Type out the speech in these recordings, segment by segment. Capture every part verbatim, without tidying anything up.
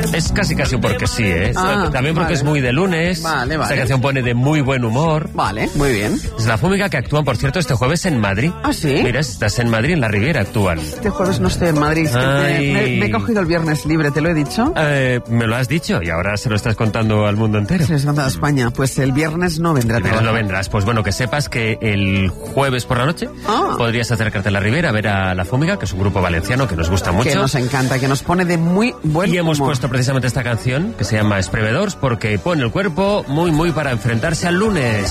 Es casi casi porque sí, ¿eh? Ah, También porque vale. es muy de lunes. Vale, vale. Esta canción pone de muy buen humor. Vale, muy bien. Es La Fúmiga, que actúan, por cierto, este jueves en Madrid. ¿Ah, sí? Mira, estás en Madrid, en la Riviera actúan. Este jueves no estoy en Madrid. Es que Ay. me, me- me he cogido el viernes libre, ¿te lo he dicho? Eh, me lo has dicho y ahora se lo estás contando al mundo entero. Se les manda a España. Pues el viernes no vendrá. Pero no vendrás. Pues bueno, que sepas que el jueves por la noche Ah. podrías acercarte a la Riviera a ver a La Fúmiga, que es un grupo valenciano que nos gusta mucho. Que nos encanta, que nos pone de muy buen Y hemos humor. puesto precisamente esta canción, que se llama Esprevedors, porque pone el cuerpo muy, muy para enfrentarse al lunes.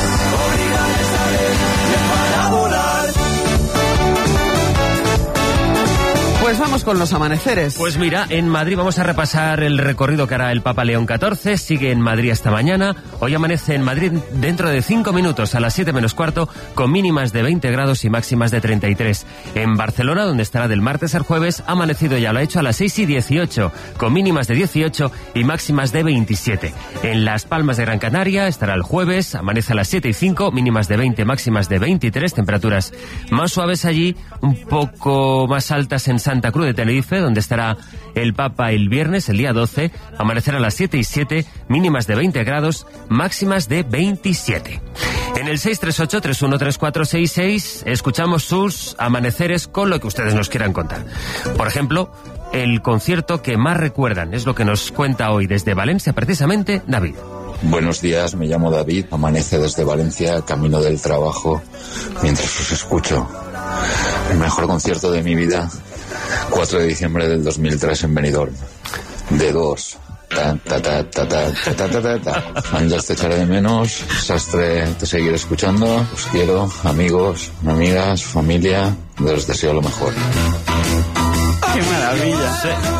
Pues vamos con los amaneceres. Pues mira, en Madrid vamos a repasar el recorrido que hará el Papa León catorce, sigue en Madrid hasta mañana, hoy amanece en Madrid dentro de cinco minutos a las siete menos cuarto, con mínimas de veinte grados y máximas de treinta y tres. En Barcelona, donde estará del martes al jueves, ha amanecido ya lo ha hecho a las seis y dieciocho, con mínimas de dieciocho y máximas de veintisiete. En Las Palmas de Gran Canaria estará el jueves, amanece a las siete y cinco, mínimas de veinte, máximas de veintitrés, temperaturas más suaves allí, un poco más altas en Santa Cruz de Tenerife, donde estará el Papa el viernes, el día doce, amanecerá a las siete y siete, mínimas de veinte grados, máximas de veintisiete. En el seis tres ocho, tres uno tres cuatro seis seis escuchamos sus amaneceres con lo que ustedes nos quieran contar. Por ejemplo, el concierto que más recuerdan, es lo que nos cuenta hoy desde Valencia, precisamente, David. Buenos días, me llamo David, amanece desde Valencia, camino del trabajo, mientras os escucho. El mejor concierto de mi vida, cuatro de diciembre del dos mil tres en Benidorm. De dos. Ta, ta, ta, ta, ta, ta, ta, ta, ta, ta. Antes te echaré de menos, Sastre, te seguiré escuchando. Os quiero, amigos, amigas, familia, les deseo lo mejor. ¡Qué maravilla!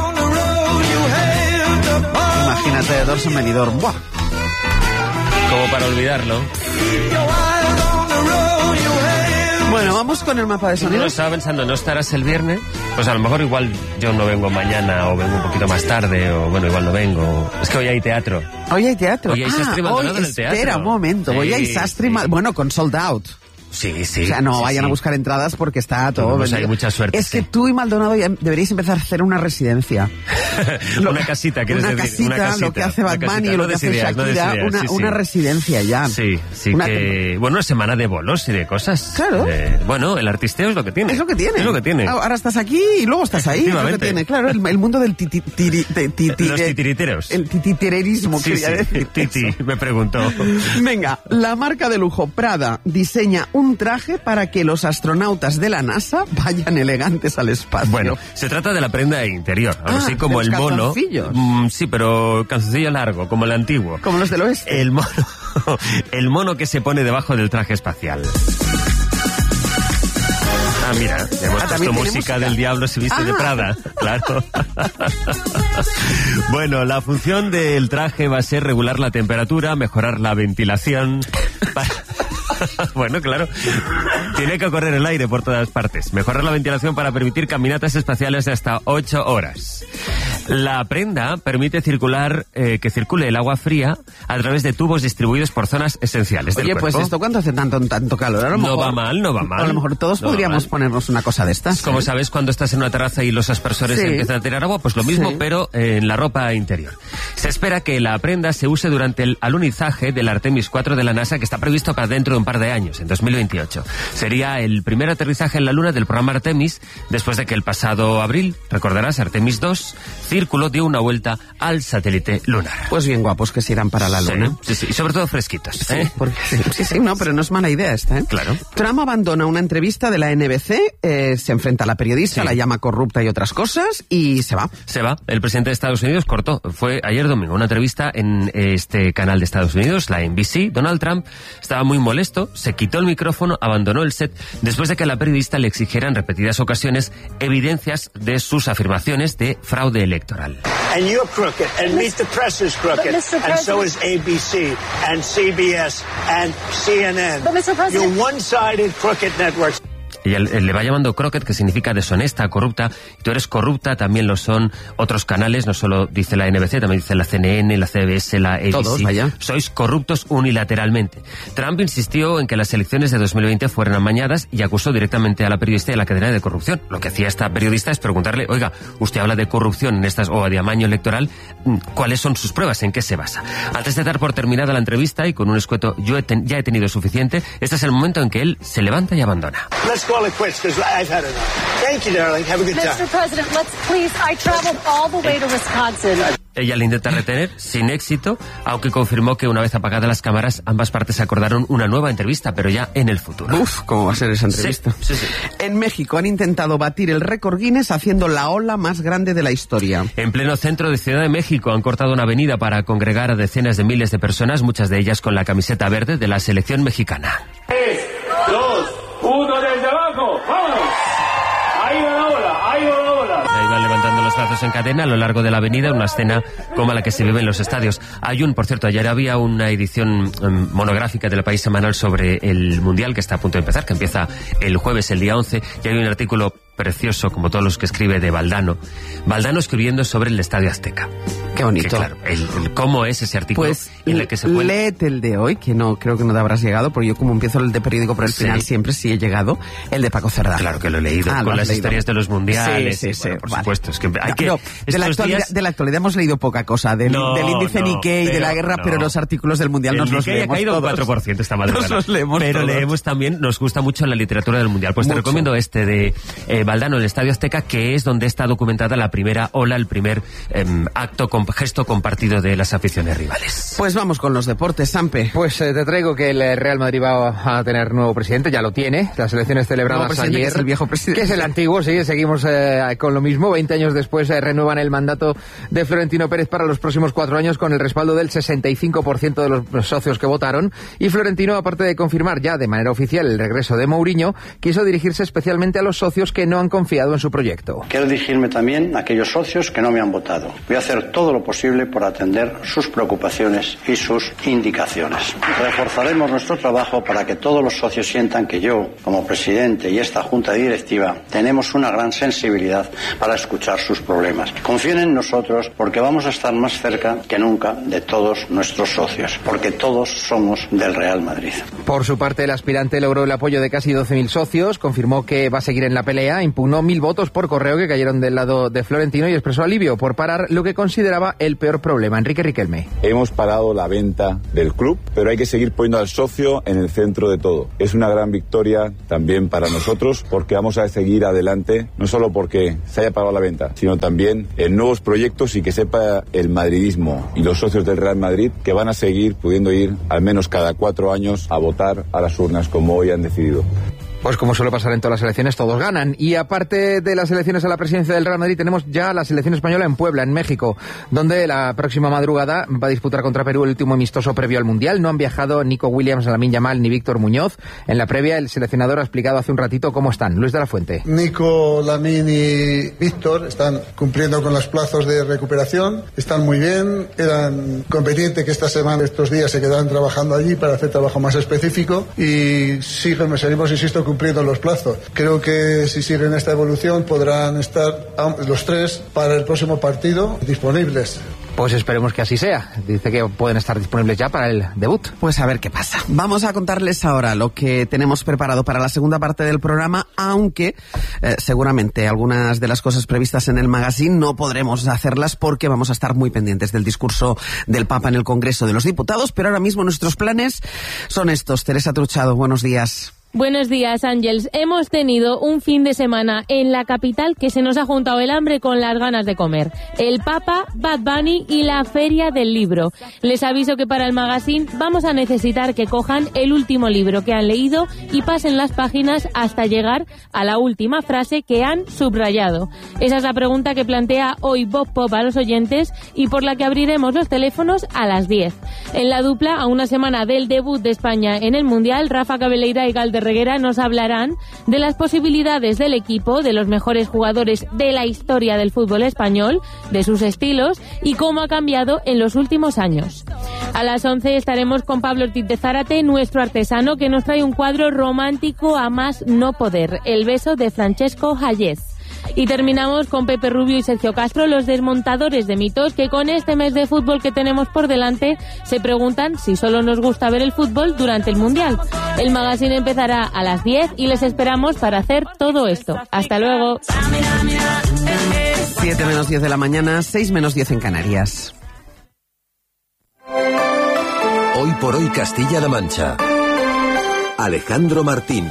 Imagínate de Dorso Benidorm. ¡Buah! Como para olvidarlo. Bueno, vamos con el mapa de Uno sonidos. estaba pensando, ¿no estarás el viernes? Pues a lo mejor igual yo no vengo mañana o vengo un poquito más tarde o bueno, igual no vengo. Es que hoy hay teatro. Hoy hay teatro. Hoy hay Sastre ah, Maldonado hoy, en el teatro. espera un momento. Hoy Sí, hay Sastre sí. Mal- Bueno, con sold out. Sí, sí. O sea, no sí, vayan sí. a buscar entradas porque está todo Pues hay vendido. mucha suerte, Es sí. que tú y Maldonado ya deberíais empezar a hacer una residencia. Lo- una casita, ¿quieres una decir? casita, Una casita. lo que hace Una Bad Bunny casita. y lo No que hace des ideas, no des Shakira, ideas, una, sí, sí. una residencia ya. Sí, sí Una que... Bueno, una semana de bolos y de cosas. Claro. Eh, bueno, el artisteo es lo que tiene. Es lo que tiene. Es lo que tiene. Ahora estás aquí y luego estás ahí. Es lo que Efectivamente. tiene. Claro, el, el mundo del titi, tiri- te- titi- Los de- titiriteros. El tititererismo, Sí, quería sí. decir. Titi, me preguntó. Venga, la marca de lujo Prada diseña un traje para que los astronautas de la NASA vayan elegantes al espacio. Bueno, se trata de la prenda interior, algo Ah, así como de el los mono. calzoncillos. Mm, sí, pero calzoncillo largo, como el antiguo. Como los del oeste. El mono, el mono que se pone debajo del traje espacial. Ah, mira, hemos Ah, puesto también tiene música, música. del Diablo se viste de Ah. Prada, claro. Bueno, la función del traje va a ser regular la temperatura, mejorar la ventilación. Para... Bueno, claro. Tiene que correr el aire por todas partes. Mejorar la ventilación para permitir caminatas espaciales de hasta ocho horas. La prenda permite circular, eh, que circule el agua fría a través de tubos distribuidos por zonas esenciales del Oye, cuerpo. pues esto cuánto hace tanto tanto calor. A lo No mejor- va mal, no va mal. A lo mejor todos No va podríamos mal. ponernos una cosa de estas. Como ¿eh? sabes, cuando estás en una terraza y los aspersores Sí. empiezan a tirar agua, pues lo mismo, Sí. pero eh, en la ropa interior. Se espera que la prenda se use durante el alunizaje del Artemis cuatro de la NASA, que está previsto para dentro de un par de años, en dos mil veintiocho. Sería el primer aterrizaje en la Luna del programa Artemis, después de que el pasado abril, recordarás, Artemis dos, Círculo dio una vuelta al satélite lunar. Pues bien guapos que se irán para la luna. Sí, sí, sí, y sobre todo fresquitos. Sí, ¿eh? porque- sí, sí, sí, no, pero no es mala idea esta, ¿eh? Claro. Trump abandona una entrevista de la N B C, eh, se enfrenta a la periodista, Sí. la llama corrupta y otras cosas, y se va. Se va. El presidente de Estados Unidos cortó. Fue ayer domingo una entrevista en este canal de Estados Unidos, la N B C. Donald Trump estaba muy molesto, se quitó el micrófono, abandonó el set después de que la periodista le exigiera en repetidas ocasiones evidencias de sus afirmaciones de fraude electoral. And you're crooked, and Meet the Press is crooked, But, Mister and so President- is A B C, and C B S, and C N N. But, Mister President- You're one-sided crooked networks. ella le va llamando croquet, que significa deshonesta, corrupta, y tú eres corrupta, también lo son otros canales, no solo dice la N B C, también dice la C N N, la C B S, la A B C. Todos, vaya. Sois corruptos unilateralmente. Trump insistió en que las elecciones de dos mil veinte fueran amañadas y acusó directamente a la periodista de la cadena de corrupción. Lo que hacía esta periodista es preguntarle, oiga, usted habla de corrupción en estas o de amaño electoral, ¿cuáles son sus pruebas? ¿En qué se basa? Antes de dar por terminada la entrevista y con un escueto, yo he ten, ya he tenido suficiente, este es el momento en que él se levanta y abandona. Let's call it quits because I've had enough. Thank you, darling. Have a good time. mister President, let's please. I traveled all the way to Wisconsin. Ella le intenta retener, sin éxito, aunque confirmó que una vez apagadas las cámaras, ambas partes acordaron una nueva entrevista, pero ya en el futuro. Uf, ¿cómo va a ser esa entrevista? Sí, sí, sí. En México han intentado batir el récord Guinness haciendo la ola más grande de la historia. En pleno centro de Ciudad de México han cortado una avenida para congregar a decenas de miles de personas, muchas de ellas con la camiseta verde de la selección mexicana. tres, dos, uno, desde abajo, ¡vámonos! Ahí va la ola, ahí va la ola. Ahí van levantando los brazos en cadena a lo largo de la avenida, una escena como la que se vive en los estadios. Hay un, por cierto, ayer había una edición um, monográfica del País semanal sobre el Mundial que está a punto de empezar, que empieza el jueves, el día once, y hay un artículo precioso, como todos los que escribe, de Valdano. Valdano escribiendo sobre el Estadio Azteca. Qué bonito. Que, claro, el, el cómo es ese artículo Pues en el que se puede... léete el de hoy, que no creo que no te habrás llegado, porque yo como empiezo el de periódico por el Sí. final siempre sí he llegado, el de Paco Cerdá. Claro que lo he leído, Ah, lo con has las leído. historias de los mundiales. Sí, sí, y, sí, bueno, por vale. supuesto, es que hay Ya, que... pero de, la estos actualidad, días- de la actualidad hemos leído poca cosa, del, No, del índice no, Nikkei y de la pero guerra, no. pero los artículos del Mundial El nos los Nikkei ha leemos caído un todos. cuatro por ciento esta madrugada. Nos los leemos Pero todos. leemos también, nos gusta mucho la literatura del Mundial. Pues Mucho. te recomiendo este de eh, Valdano, el Estadio Azteca, que es donde está documentada la primera ola, el primer eh, acto, con, gesto compartido de las aficiones rivales. Pues vamos con los deportes, Sampe. Pues eh, te traigo que el Real Madrid va a tener nuevo presidente, ya lo tiene, las elecciones celebradas Nuevo presidente, ayer. que es el viejo presidente. Que es el antiguo, sí, seguimos eh, con lo mismo. veinte años después eh, renuevan el mandato de Florentino Pérez para los próximos cuatro años con el respaldo del sesenta y cinco por ciento de los socios que votaron. Y Florentino, aparte de confirmar ya de manera oficial el regreso de Mourinho, quiso dirigirse especialmente a los socios que no han confiado en su proyecto. Quiero dirigirme también a aquellos socios que no me han votado. Voy a hacer todo lo posible por atender sus preocupaciones y sus indicaciones. Reforzaremos nuestro trabajo para que todos los socios sientan que yo, como presidente y esta junta directiva, tenemos una gran sensibilidad para escuchar sus problemas. Confíen en nosotros porque vamos a estar más cerca que nunca de todos nuestros socios, porque todos somos del Real Madrid. Por su parte, el aspirante logró el apoyo de casi doce mil socios, confirmó que va a seguir en la pelea, impugnó mil votos por correo que cayeron del lado de Florentino y expresó alivio por parar lo que consideraba el peor problema. Enrique Riquelme. Hemos parado la venta del club, pero hay que seguir poniendo al socio en el centro de todo. Es una gran victoria también para nosotros porque vamos a seguir adelante, no solo porque se haya parado la venta, sino también en nuevos proyectos y que sepa el madridismo y los socios del Real Madrid que van a seguir pudiendo ir al menos cada cuatro años a votar a las urnas como hoy han decidido. Pues como suele pasar en todas las elecciones, todos ganan. Y aparte de las elecciones a la presidencia del Real Madrid, tenemos ya la selección española en Puebla, en México, donde la próxima madrugada va a disputar contra Perú el último amistoso previo al Mundial. No han viajado Nico Williams, Lamine Yamal ni Víctor Muñoz. En la previa, el seleccionador ha explicado hace un ratito cómo están. Luis de la Fuente. Nico, Lamine y Víctor están cumpliendo con los plazos de recuperación, están muy bien, eran competentes que esta semana, estos días se quedarán trabajando allí para hacer trabajo más específico y siguen, seguimos, insisto, cumpliendo los plazos. Creo que si siguen esta evolución podrán estar los tres para el próximo partido disponibles. Pues esperemos que así sea. Dice que pueden estar disponibles ya para el debut. Pues a ver qué pasa. Vamos a contarles ahora lo que tenemos preparado para la segunda parte del programa, aunque eh, seguramente algunas de las cosas previstas en el magazine no podremos hacerlas porque vamos a estar muy pendientes del discurso del Papa en el Congreso de los Diputados, pero ahora mismo nuestros planes son estos. Teresa Truchado, buenos días. Buenos días, Ángels. Hemos tenido un fin de semana en la capital que se nos ha juntado el hambre con las ganas de comer. El Papa, Bad Bunny y la Feria del Libro. Les aviso que para el magazine vamos a necesitar que cojan el último libro que han leído y pasen las páginas hasta llegar a la última frase que han subrayado. Esa es la pregunta que plantea hoy Bob Pop a los oyentes y por la que abriremos los teléfonos a las diez. En la dupla, a una semana del debut de España en el Mundial, Rafa Cabeleira y Galder Reguera nos hablarán de las posibilidades del equipo, de los mejores jugadores de la historia del fútbol español, de sus estilos y cómo ha cambiado en los últimos años. A las once estaremos con Pablo Ortiz de Zárate, nuestro artesano, que nos trae un cuadro romántico a más no poder, El beso de Francesco Hayez. Y terminamos con Pepe Rubio y Sergio Castro, los desmontadores de mitos, que con este mes de fútbol que tenemos por delante se preguntan si solo nos gusta ver el fútbol durante el Mundial. El magazine empezará a las diez y les esperamos para hacer todo esto. Hasta luego. siete menos diez de la mañana, seis menos diez en Canarias. Hoy por hoy Castilla-La Mancha. Alejandro Martín.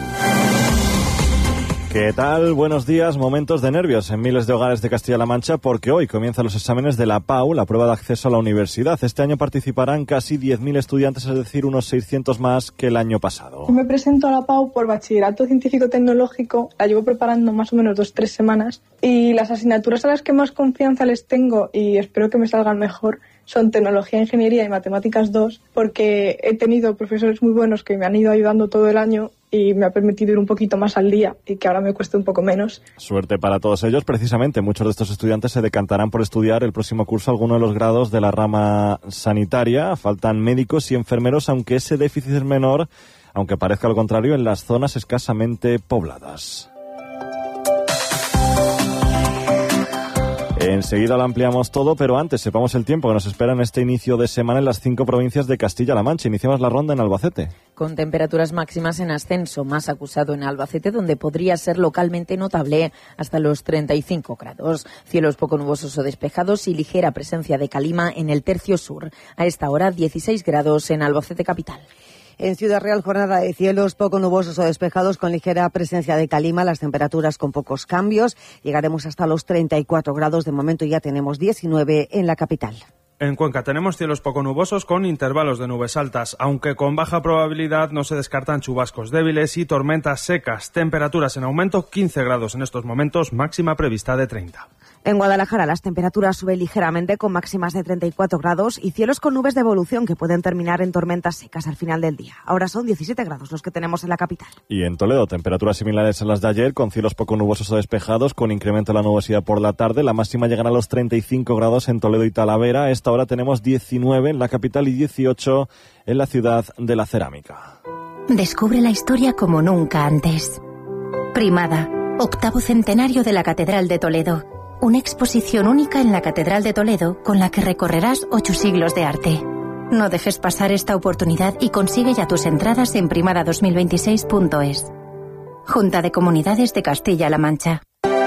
¿Qué tal? Buenos días. Momentos de nervios en miles de hogares de Castilla-La Mancha porque hoy comienzan los exámenes de la P A U, la prueba de acceso a la universidad. Este año participarán casi diez mil estudiantes, es decir, unos seiscientos más que el año pasado. Yo me presento a la P A U por Bachillerato Científico-Tecnológico, la llevo preparando más o menos dos o tres semanas y las asignaturas a las que más confianza les tengo y espero que me salgan mejor son Tecnología, Ingeniería y Matemáticas dos, porque he tenido profesores muy buenos que me han ido ayudando todo el año y me ha permitido ir un poquito más al día y que ahora me cueste un poco menos. Suerte para todos ellos. Precisamente, muchos de estos estudiantes se decantarán por estudiar el próximo curso alguno de los grados de la rama sanitaria. Faltan médicos y enfermeros, aunque ese déficit es menor, aunque parezca lo contrario, en las zonas escasamente pobladas. Enseguida lo ampliamos todo, pero antes sepamos el tiempo que nos espera en este inicio de semana en las cinco provincias de Castilla-La Mancha. Iniciamos la ronda en Albacete. Con temperaturas máximas en ascenso, más acusado en Albacete, donde podría ser localmente notable hasta los treinta y cinco grados. Cielos poco nubosos o despejados y ligera presencia de calima en el tercio sur. A esta hora, dieciséis grados en Albacete capital. En Ciudad Real, jornada de cielos poco nubosos o despejados con ligera presencia de calima, las temperaturas con pocos cambios. Llegaremos hasta los treinta y cuatro grados, de momento ya tenemos diecinueve en la capital. En Cuenca tenemos cielos poco nubosos con intervalos de nubes altas, aunque con baja probabilidad no se descartan chubascos débiles y tormentas secas. Temperaturas en aumento, quince grados en estos momentos, máxima prevista de treinta. En Guadalajara las temperaturas suben ligeramente con máximas de treinta y cuatro grados y cielos con nubes de evolución que pueden terminar en tormentas secas al final del día. Ahora son diecisiete grados los que tenemos en la capital. Y en Toledo, temperaturas similares a las de ayer, con cielos poco nubosos o despejados, con incremento de la nubosidad por la tarde. La máxima llegará a los treinta y cinco grados en Toledo y Talavera. A esta hora tenemos diecinueve en la capital y dieciocho en la ciudad de la cerámica. Descubre la historia como nunca antes. Primada, octavo centenario de la Catedral de Toledo. Una exposición única en la Catedral de Toledo con la que recorrerás ocho siglos de arte. No dejes pasar esta oportunidad y consigue ya tus entradas en primada dos mil veintiséis punto es. Junta de Comunidades de Castilla-La Mancha.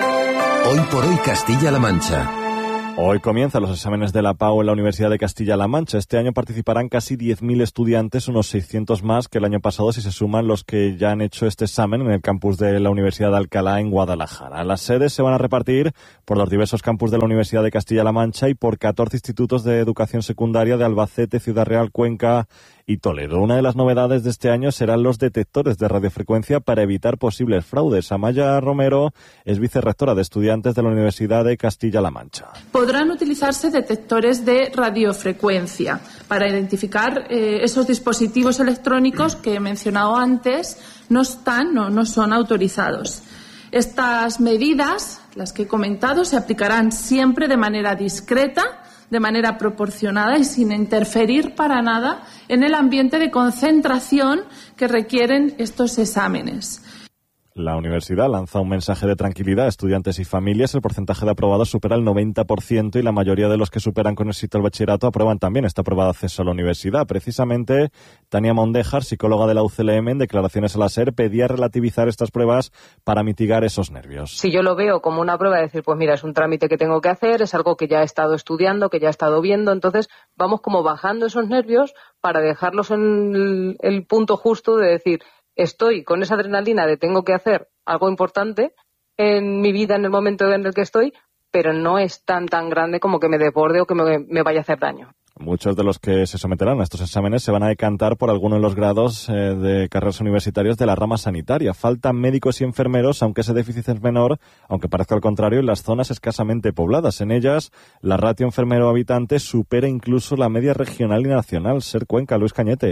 Hoy por hoy Castilla-La Mancha. Hoy comienzan los exámenes de la P A U en la Universidad de Castilla-La Mancha. Este año participarán casi diez mil estudiantes, unos seiscientos más que el año pasado si se suman los que ya han hecho este examen en el campus de la Universidad de Alcalá en Guadalajara. Las sedes se van a repartir por los diversos campus de la Universidad de Castilla-La Mancha y por catorce institutos de educación secundaria de Albacete, Ciudad Real, Cuenca y Toledo. Una de las novedades de este año serán los detectores de radiofrecuencia para evitar posibles fraudes. Amaya Romero es vicerrectora de estudiantes de la Universidad de Castilla-La Mancha. Podrán utilizarse detectores de radiofrecuencia para identificar eh, esos dispositivos electrónicos que he mencionado antes no están, no, no son autorizados. Estas medidas, las que he comentado, se aplicarán siempre de manera discreta, de manera proporcionada y sin interferir para nada en el ambiente de concentración que requieren estos exámenes. La universidad lanza un mensaje de tranquilidad a estudiantes y familias. El porcentaje de aprobados supera el noventa por ciento y la mayoría de los que superan con éxito el bachillerato aprueban también esta prueba de acceso a la universidad. Precisamente, Tania Mondejar, psicóloga de la U C L M, en declaraciones a la SER, pedía relativizar estas pruebas para mitigar esos nervios. Si yo lo veo como una prueba de decir, pues mira, es un trámite que tengo que hacer, es algo que ya he estado estudiando, que ya he estado viendo, entonces vamos como bajando esos nervios para dejarlos en el, el punto justo de decir, estoy con esa adrenalina de tengo que hacer algo importante en mi vida en el momento en el que estoy, pero no es tan tan grande como que me desborde o que me, me vaya a hacer daño. Muchos de los que se someterán a estos exámenes se van a decantar por alguno de los grados eh, de carreras universitarias de la rama sanitaria. Faltan médicos y enfermeros, aunque ese déficit es menor, aunque parezca al contrario, en las zonas escasamente pobladas. En ellas, la ratio enfermero-habitante supera incluso la media regional y nacional. Ser Cuenca, Luis Cañete.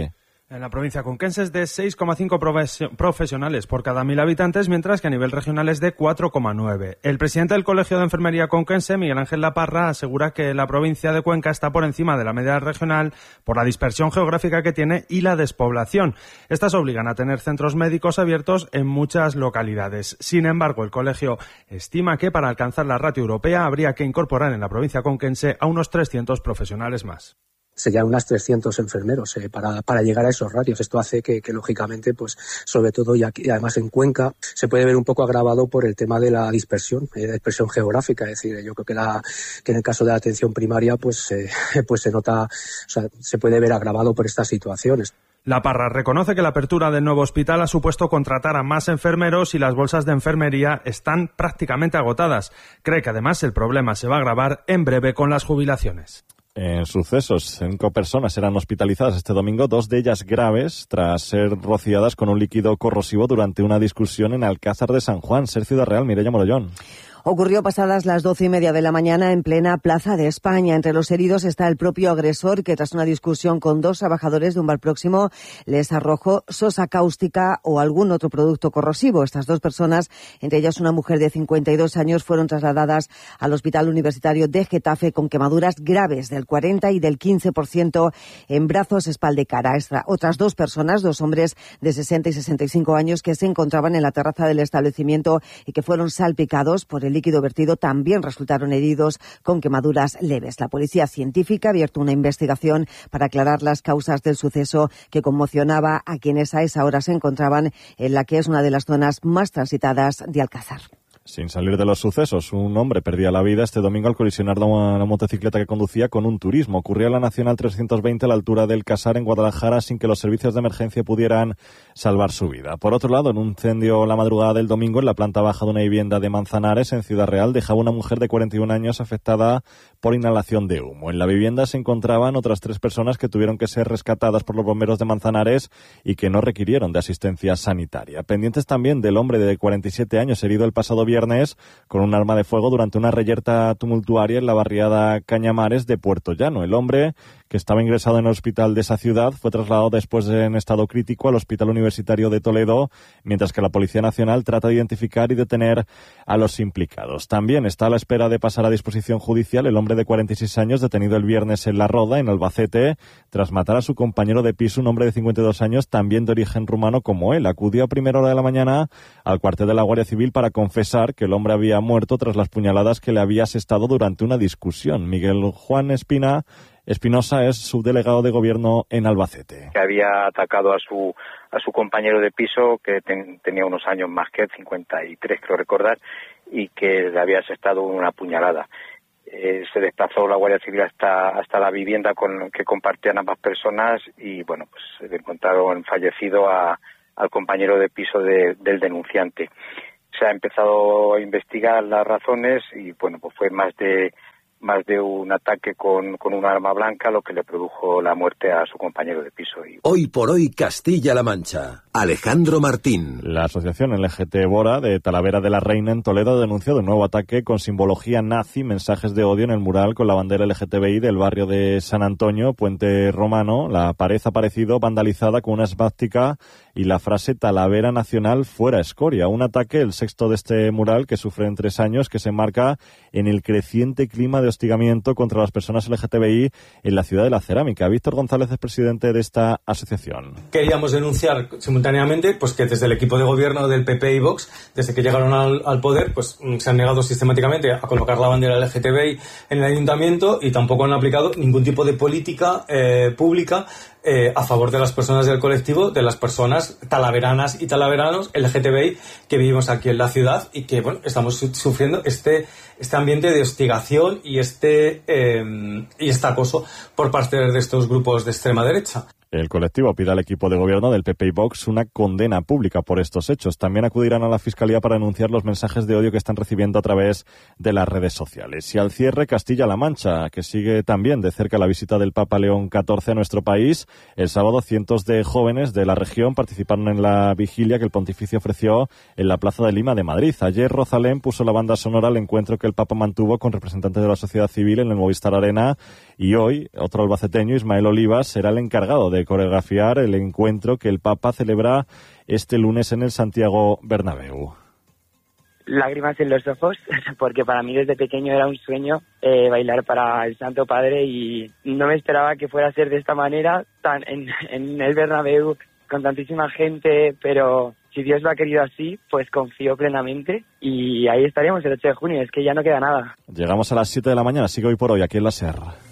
En la provincia conquense es de seis coma cinco profesionales por cada mil habitantes, mientras que a nivel regional es de cuatro coma nueve. El presidente del Colegio de Enfermería conquense, Miguel Ángel Laparra, asegura que la provincia de Cuenca está por encima de la media regional por la dispersión geográfica que tiene y la despoblación. Estas obligan a tener centros médicos abiertos en muchas localidades. Sin embargo, el colegio estima que para alcanzar la ratio europea habría que incorporar en la provincia conquense a unos trescientos profesionales más. Serían unas trescientos enfermeros eh, para, para llegar a esos ratios. Esto hace que, que lógicamente, pues sobre todo y, aquí, y además en Cuenca, se puede ver un poco agravado por el tema de la dispersión, eh, dispersión geográfica. Es decir, yo creo que, la, que en el caso de la atención primaria, pues, eh, pues se nota, o sea, se puede ver agravado por estas situaciones. Laparra reconoce que la apertura del nuevo hospital ha supuesto contratar a más enfermeros y las bolsas de enfermería están prácticamente agotadas. Cree que además el problema se va a agravar en breve con las jubilaciones. En sucesos, cinco personas eran hospitalizadas este domingo, dos de ellas graves, tras ser rociadas con un líquido corrosivo durante una discusión en Alcázar de San Juan. Ser Ciudad Real, Mireia Morollón. Ocurrió pasadas las doce y media de la mañana en plena Plaza de España. Entre los heridos está el propio agresor, que tras una discusión con dos trabajadores de un bar próximo les arrojó sosa cáustica o algún otro producto corrosivo. Estas dos personas, entre ellas una mujer de cincuenta y dos años, fueron trasladadas al Hospital Universitario de Getafe con quemaduras graves del cuarenta y del quince por ciento en brazos, espalda y cara. Extra, otras dos personas, dos hombres de sesenta y sesenta y cinco años, que se encontraban en la terraza del establecimiento y que fueron salpicados por el líquido vertido, también resultaron heridos con quemaduras leves. La policía científica ha abierto una investigación para aclarar las causas del suceso que conmocionaba a quienes a esa hora se encontraban en la que es una de las zonas más transitadas de Alcázar. Sin salir de los sucesos, un hombre perdía la vida este domingo al colisionar una motocicleta que conducía con un turismo. Ocurrió en la Nacional trescientos veinte a la altura del Casar en Guadalajara sin que los servicios de emergencia pudieran salvar su vida. Por otro lado, en un incendio la madrugada del domingo en la planta baja de una vivienda de Manzanares, en Ciudad Real, dejaba una mujer de cuarenta y un años afectada por inhalación de humo. En la vivienda se encontraban otras tres personas que tuvieron que ser rescatadas por los bomberos de Manzanares y que no requirieron de asistencia sanitaria. Pendientes también del hombre de cuarenta y siete años herido el pasado viernes con un arma de fuego durante una reyerta tumultuaria en la barriada Cañamares de Puerto Llano. El hombre, que estaba ingresado en el hospital de esa ciudad, fue trasladado después en estado crítico al Hospital Universitario de Toledo, mientras que la Policía Nacional trata de identificar y detener a los implicados. También está a la espera de pasar a disposición judicial el hombre de cuarenta y seis años detenido el viernes en La Roda, en Albacete, tras matar a su compañero de piso, un hombre de cincuenta y dos años, también de origen rumano como él. Acudió a primera hora de la mañana al cuartel de la Guardia Civil para confesar que el hombre había muerto tras las puñaladas que le había asestado durante una discusión. Miguel Juan Espina Espinosa es subdelegado de gobierno en Albacete. Que había atacado a su a su compañero de piso, que ten, tenía unos años más que él, cincuenta y tres creo recordar, y que le había asestado una puñalada. Eh, se desplazó la Guardia Civil hasta hasta la vivienda con que compartían ambas personas y bueno, pues se encontraron fallecido a, al compañero de piso de, del denunciante. Se ha empezado a investigar las razones y bueno, pues fue más de más de un ataque con, con un arma blanca lo que le produjo la muerte a su compañero de piso. Y... Hoy por hoy Castilla-La Mancha. Alejandro Martín. La asociación L G T Bora de Talavera de la Reina en Toledo ha denunciado un nuevo ataque con simbología nazi, mensajes de odio en el mural con la bandera L G T B I del barrio de San Antonio, Puente Romano. La pared ha aparecido vandalizada con una esvástica y la frase Talavera Nacional fuera escoria. Un ataque, el sexto de este mural, que sufre en tres años, que se enmarca en el creciente clima de hostigamiento contra las personas L G T B I en la ciudad de la cerámica. Víctor González es presidente de esta asociación. Queríamos denunciar simultáneamente pues que desde el equipo de gobierno del P P y Vox, desde que llegaron al, al poder, pues se han negado sistemáticamente a colocar la bandera L G T B I en el ayuntamiento y tampoco han aplicado ningún tipo de política eh, pública Eh, a favor de las personas del colectivo, de las personas talaveranas y talaveranos L G T B I que vivimos aquí en la ciudad y que bueno, estamos sufriendo este este ambiente de hostigación y este eh, y este acoso por parte de estos grupos de extrema derecha. El colectivo pide al equipo de gobierno del P P y Vox una condena pública por estos hechos. También acudirán a la Fiscalía para denunciar los mensajes de odio que están recibiendo a través de las redes sociales. Y al cierre, Castilla-La Mancha, que sigue también de cerca la visita del Papa León catorce a nuestro país. El sábado, cientos de jóvenes de la región participaron en la vigilia que el pontificio ofreció en la Plaza de Lima de Madrid. Ayer, Rosalén puso la banda sonora al encuentro que el Papa mantuvo con representantes de la sociedad civil en el Movistar Arena. Y hoy, otro albaceteño, Ismael Olivas, será el encargado de de coreografiar el encuentro que el Papa celebra este lunes en el Santiago Bernabéu. Lágrimas en los ojos, porque para mí desde pequeño era un sueño eh, bailar para el Santo Padre y no me esperaba que fuera a ser de esta manera, tan en, en el Bernabéu, con tantísima gente, pero si Dios lo ha querido así, pues confío plenamente y ahí estaremos el ocho de junio, es que ya no queda nada. Llegamos a las siete de la mañana, sigue hoy por hoy aquí en la Serra.